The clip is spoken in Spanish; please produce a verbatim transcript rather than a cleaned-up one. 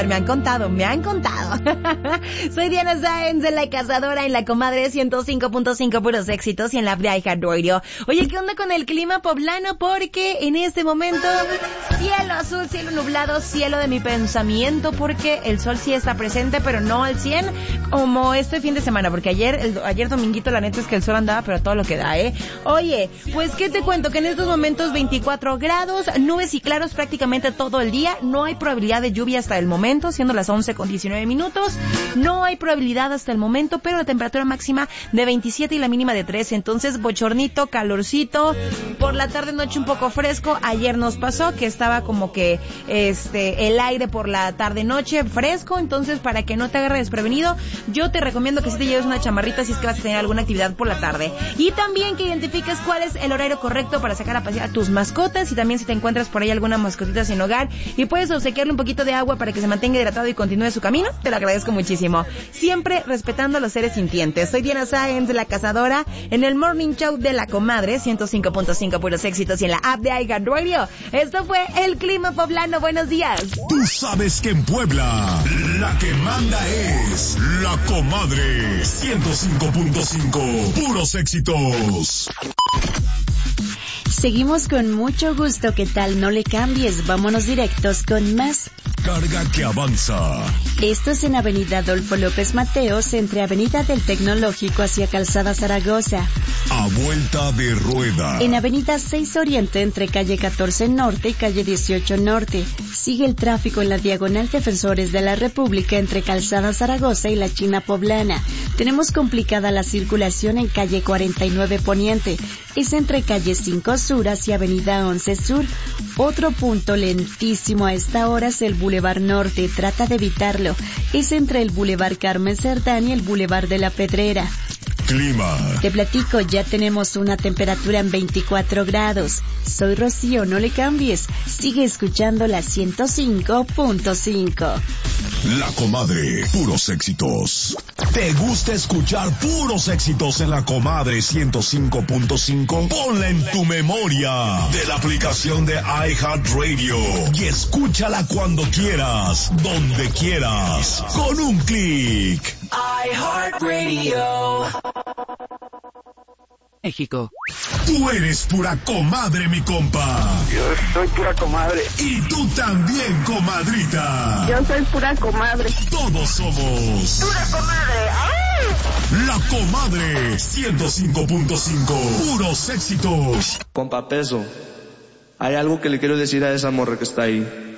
Me han contado, me han contado. Soy Diana Sáenz de La Cazadora en La Comadre ciento cinco punto cinco, puros éxitos, y en la app de iHeartRadio. Oye, ¿qué onda con el clima poblano? Porque en este momento, cielo azul, cielo nublado, cielo de mi pensamiento, porque el sol sí está presente, pero no al cien, como este fin de semana, porque ayer, el, ayer dominguito, la neta es que el sol andaba, pero todo lo que da, ¿eh? Oye, pues, ¿qué te cuento? Que en estos momentos veinticuatro grados, nubes y claros prácticamente todo el día, no hay probabilidad de lluvia hasta el momento, siendo las once con diecinueve minutos, no hay probabilidad hasta el momento, pero la temperatura máxima de veintisiete y la mínima de trece, entonces bochornito, calorcito, por la tarde noche un poco fresco. Ayer nos pasó que estaba como que este el aire por la tarde noche fresco, entonces para que no te agarre desprevenido, yo te recomiendo que si te lleves una chamarrita si es que vas a tener alguna actividad por la tarde, y también que identifiques cuál es el horario correcto para sacar a pasear a tus mascotas, y también si te encuentras por ahí alguna mascotita sin hogar y puedes obsequiarle un poquito de agua para que se mantenga hidratado y continúe su camino, te lo agradezco muchísimo. Siempre respetando a los seres sintientes. Soy Diana Sáenz de La Cazadora en el Morning Show de La Comadre ciento cinco punto cinco, puros éxitos, y en la app de iHeartRadio. Esto fue el clima poblano. Buenos días. Tú sabes que en Puebla la que manda es La Comadre ciento cinco punto cinco, puros éxitos. Seguimos con mucho gusto. ¿Qué tal? No le cambies. Vámonos directos con más. Carga que avanza. Esto es en Avenida Adolfo López Mateos, entre Avenida del Tecnológico hacia Calzada Zaragoza. A vuelta de rueda. En Avenida seis Oriente, entre calle catorce Norte y calle dieciocho Norte. Sigue el tráfico en la diagonal Defensores de la República, entre Calzada Zaragoza y la China Poblana. Tenemos complicada la circulación en calle cuarenta y nueve Poniente. Es entre calle cinco Sur hacia Avenida once Sur. Otro punto lentísimo a esta hora es el Boulevard Norte. Trata de evitarlo. Es entre el Boulevard Carmen Cerdán y el Boulevard de la Pedrera. Clima. Te platico, ya tenemos una temperatura en veinticuatro grados. Soy Rocío, no le cambies. Sigue escuchando la ciento cinco punto cinco. La Comadre, puros éxitos. ¿Te gusta escuchar puros éxitos en La Comadre ciento cinco punto cinco? Ponla en tu memoria de la aplicación de iHeartRadio y escúchala cuando quieras, donde quieras, con un clic. iHeartRadio. México. Tú eres pura comadre, mi compa. Yo soy pura comadre. Y tú también, comadrita. Yo soy pura comadre. Todos somos pura comadre. ¡Ay! La Comadre ciento cinco punto cinco. Puros éxitos. Compa Peso, hay algo que le quiero decir a esa morra que está ahí.